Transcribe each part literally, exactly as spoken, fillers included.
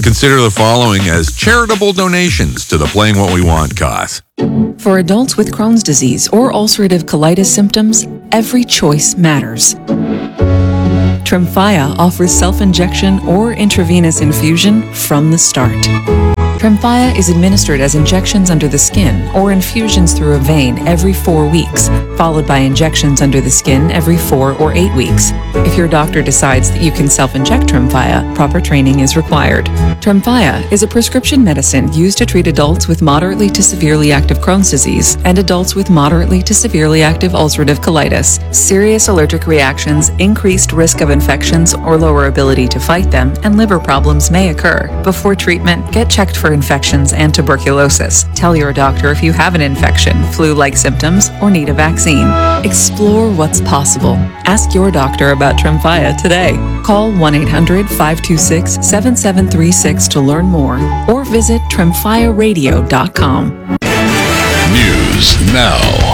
consider the following as charitable donations to the Playing What We Want cause. For adults with Crohn's disease or ulcerative colitis symptoms, every choice matters. Tremfya offers self-injection or intravenous infusion from the start. Tremfya is administered as injections under the skin or infusions through a vein every four weeks, followed by injections under the skin every four or eight weeks. If your doctor decides that you can self-inject Tremfya, proper training is required. Tremfya is a prescription medicine used to treat adults with moderately to severely active Crohn's disease and adults with moderately to severely active ulcerative colitis. Serious allergic reactions, increased risk of infections or lower ability to fight them, and liver problems may occur. Before treatment, get checked for infections and tuberculosis. Tell your doctor if you have an infection, flu-like symptoms, or need a vaccine. Explore what's possible. Ask your doctor about Tremfya today. Call one eight hundred, five two six, seven seven three six to learn more or visit tremfya radio dot com. News now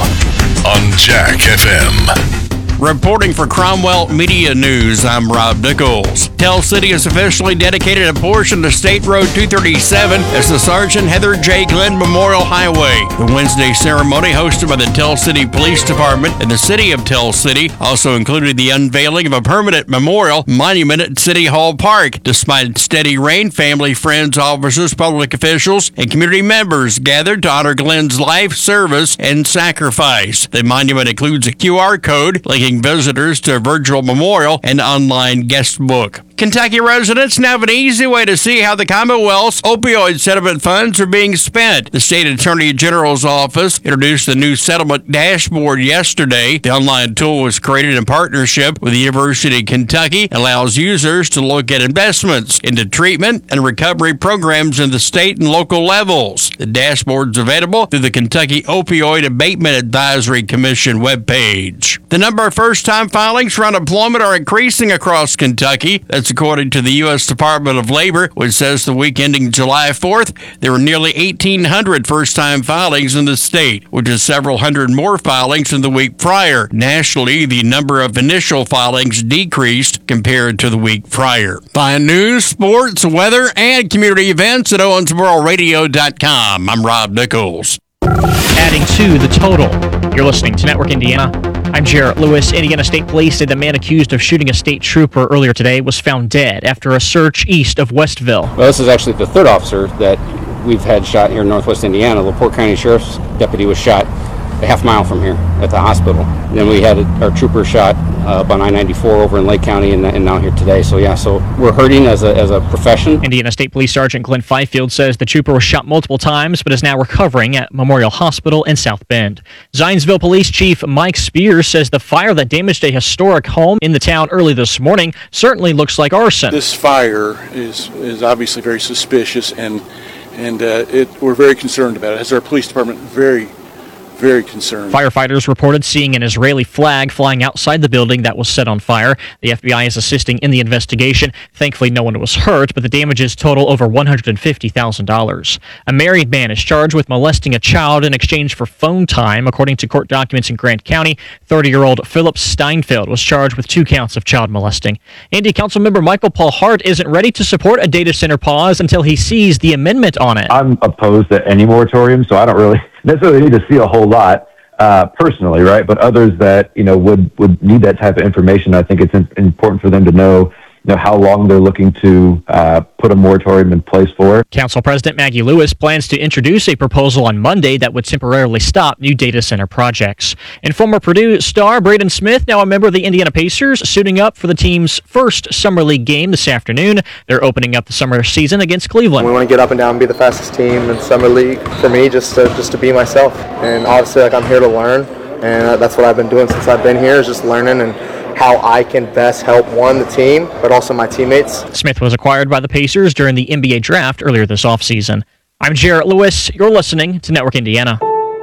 on Jack F M. Reporting for Cromwell Media News, I'm Rob Nichols. Tell City has officially dedicated a portion of State Road two thirty-seven as the Sergeant Heather J. Glenn Memorial Highway. The Wednesday ceremony, hosted by the Tell City Police Department and the City of Tell City, also included the unveiling of a permanent memorial monument at City Hall Park. Despite steady rain, family, friends, officers, public officials, and community members gathered to honor Glenn's life, service, and sacrifice. The monument includes a Q R code linking visitors to a virtual memorial and online guest book. Kentucky residents now have an easy way to see how the Commonwealth's opioid settlement funds are being spent. The State Attorney General's office introduced the new settlement dashboard yesterday. The online tool was created in partnership with the University of Kentucky and allows users to look at investments into treatment and recovery programs in the state and local levels. The dashboard is available through the Kentucky Opioid Abatement Advisory Commission webpage. The number of first-time filings for unemployment are increasing across Kentucky. That's according to the U S Department of Labor, which says the week ending July fourth, there were nearly eighteen hundred first-time filings in the state, which is several hundred more filings than the week prior. Nationally, the number of initial filings decreased compared to the week prior. Find news, sports, weather, and community events at owensboro radio dot com. I'm Rob Nichols. Adding to the total, you're listening to Network Indiana. I'm Jarrett Lewis. Indiana State Police said the man accused of shooting a state trooper earlier today was found dead after a search east of Westville. Well, this is actually the third officer that we've had shot here in Northwest Indiana. LaPorte County Sheriff's deputy was shot a half mile from here at the hospital. Then we had our trooper shot uh, on I ninety-four over in Lake County and, and now here today. So yeah, so we're hurting as a as a profession. Indiana State Police Sergeant Glenn Fifield says the trooper was shot multiple times but is now recovering at Memorial Hospital in South Bend. Zionsville Police Chief Mike Spears says the fire that damaged a historic home in the town early this morning certainly looks like arson. This fire is is obviously very suspicious and and uh, it we're very concerned about it. As our police department, very Very concerned. Firefighters reported seeing an Israeli flag flying outside the building that was set on fire. The F B I is assisting in the investigation. Thankfully, no one was hurt, but the damages total over one hundred fifty thousand dollars. A married man is charged with molesting a child in exchange for phone time. According to court documents in Grant County, thirty-year-old Philip Steinfeld was charged with two counts of child molesting. Indy Councilmember Michael Paul Hart isn't ready to support a data center pause until he sees the amendment on it. I'm opposed to any moratorium, so I don't really necessarily need to see a whole lot uh, personally, right? But others that, you know, would, would need that type of information, I think it's in, important for them to know, you know, how long they're looking to uh, put a moratorium in place for. Council President Maggie Lewis plans to introduce a proposal on Monday that would temporarily stop new data center projects. And former Purdue star Braden Smith, now a member of the Indiana Pacers, suiting up for the team's first Summer League game this afternoon. They're opening up the summer season against Cleveland. We want to get up and down and be the fastest team in Summer League. For me, just to, just to be myself. And obviously, like, I'm here to learn, and that's what I've been doing since I've been here, is just learning and how I can best help, one, the team, but also my teammates. Smith was acquired by the Pacers during the N B A draft earlier this offseason. I'm Jarrett Lewis. You're listening to Network Indiana.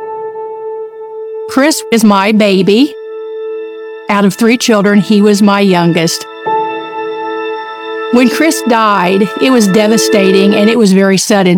Chris is my baby. Out of three children, he was my youngest. When Chris died, it was devastating and it was very sudden.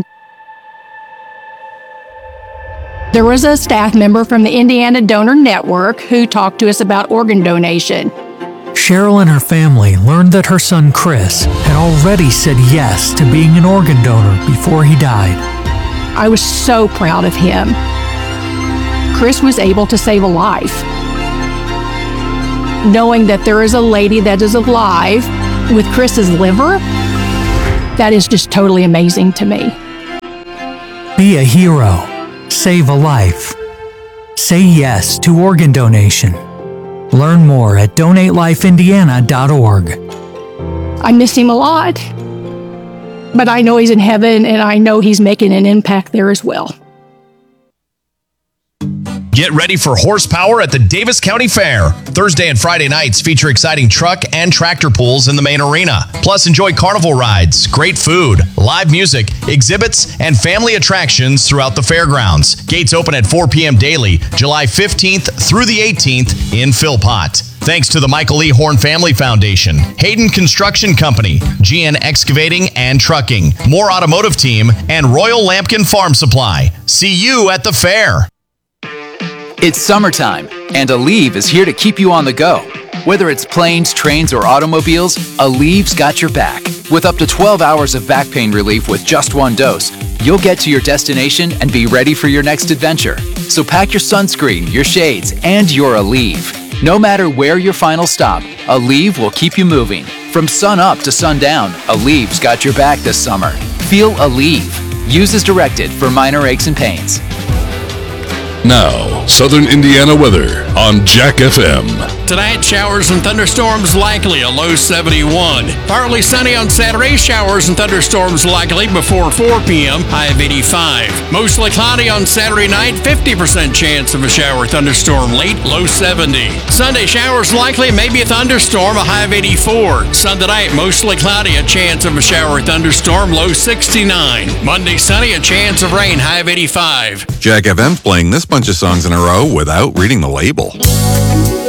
There was a staff member from the Indiana Donor Network who talked to us about organ donation. Cheryl and her family learned that her son Chris had already said yes to being an organ donor before he died. I was so proud of him. Chris was able to save a life. Knowing that there is a lady that is alive with Chris's liver, that is just totally amazing to me. Be a hero. Save a life. Say yes to organ donation. Learn more at donate life indiana dot org. I miss him a lot, but I know he's in heaven and I know he's making an impact there as well. Get ready for horsepower at the Davis County Fair. Thursday and Friday nights feature exciting truck and tractor pulls in the main arena. Plus, enjoy carnival rides, great food, live music, exhibits, and family attractions throughout the fairgrounds. Gates open at four p.m. daily, July fifteenth through the eighteenth in Philpott. Thanks to the Michael E. Horn Family Foundation, Hayden Construction Company, G N Excavating and Trucking, Moore Automotive Team, and Royal Lampkin Farm Supply. See you at the fair. It's summertime, and Aleve is here to keep you on the go. Whether it's planes, trains, or automobiles, Aleve's got your back. With up to twelve hours of back pain relief with just one dose, you'll get to your destination and be ready for your next adventure. So pack your sunscreen, your shades, and your Aleve. No matter where your final stop, Aleve will keep you moving. From sun up to sundown, Aleve's got your back this summer. Feel Aleve. Use as directed for minor aches and pains. Now, Southern Indiana weather on Jack F M. Tonight, showers and thunderstorms likely, a low seventy-one. Partly sunny on Saturday, showers and thunderstorms likely before four p.m., high of eighty-five. Mostly cloudy on Saturday night, fifty percent chance of a shower thunderstorm late, low seventy. Sunday, showers likely, maybe a thunderstorm, a high of eighty-four. Sunday night, mostly cloudy, a chance of a shower thunderstorm, low sixty-nine. Monday, sunny, a chance of rain, high of eighty-five. Jack F M's playing this bunch of songs in a row without reading the label.